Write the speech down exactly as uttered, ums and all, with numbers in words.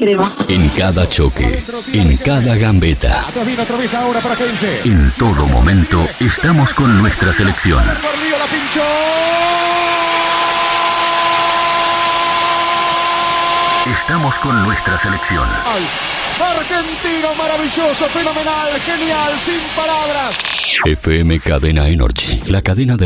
crema. En cada choque, en cada gambeta, Atrás viene otra vez ahora para Heinze. en todo momento, estamos con nuestra selección. Perdió, la pinchó. Estamos con nuestra selección. Ay, argentino, maravilloso, fenomenal, genial, sin palabras. F M Cadena Energy, la cadena de